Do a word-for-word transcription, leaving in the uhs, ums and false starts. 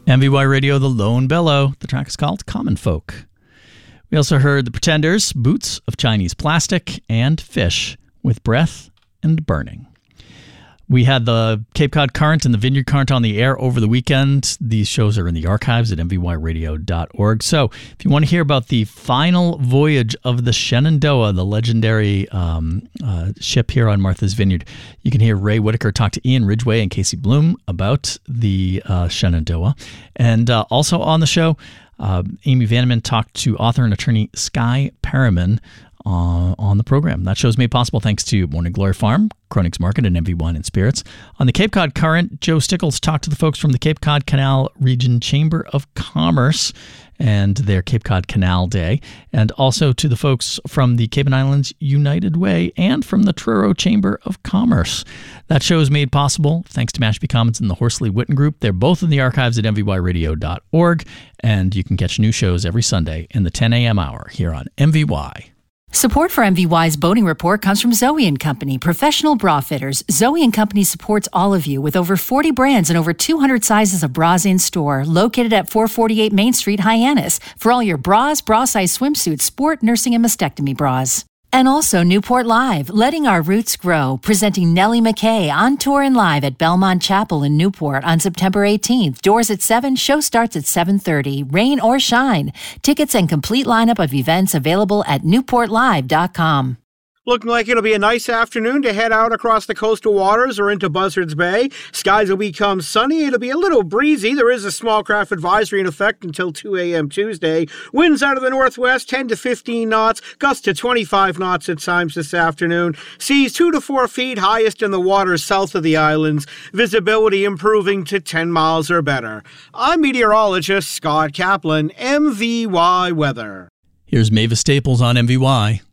M V Y Radio, The Lone Bellow. The track is called Common Folk. We also heard The Pretenders, Boots of Chinese Plastic, and Fish with Breath and Burning. We had the Cape Cod Current and the Vineyard Current on the air over the weekend. These shows are in the archives at m v y radio dot org. So if you want to hear about the final voyage of the Shenandoah, the legendary um, uh, ship here on Martha's Vineyard, you can hear Ray Whitaker talk to Ian Ridgway and Casey Bloom about the uh, Shenandoah. And uh, also on the show, uh, Amy Vanneman talked to author and attorney Sky Perriman Uh, on the program. That show is made possible thanks to Morning Glory Farm, Cronin's Market, and M V Wine and Spirits. On the Cape Cod Current, Joe Stickles talked to the folks from the Cape Cod Canal Region Chamber of Commerce and their Cape Cod Canal Day, and also to the folks from the Cayman Islands United Way and from the Truro Chamber of Commerce. That show is made possible thanks to Mashpee Commons and the Horsley Witten Group. They're both in the archives at m v y radio dot org, and you can catch new shows every Sunday in the ten a.m. hour here on M V Y. Support for M V Y's Boating Report comes from Zoe and Company, professional bra fitters. Zoe and Company supports all of you with over forty brands and over two hundred sizes of bras in store, located at four forty-eight Main Street, Hyannis, for all your bras, bra size swimsuits, sport, nursing, and mastectomy bras. And also Newport Live, letting our roots grow, presenting Nellie McKay on tour and live at Belmont Chapel in Newport on September eighteenth. Doors at seven, show starts at seven thirty. Rain or shine. Tickets and complete lineup of events available at newport live dot com. Looking like it'll be a nice afternoon to head out across the coastal waters or into Buzzards Bay. Skies will become sunny. It'll be a little breezy. There is a small craft advisory in effect until two a.m. Tuesday. Winds out of the northwest, ten to fifteen knots, gusts to twenty-five knots at times this afternoon. Seas two to four feet, highest in the waters south of the islands. Visibility improving to ten miles or better. I'm meteorologist Scott Kaplan, M V Y Weather. Here's Mavis Staples on M V Y.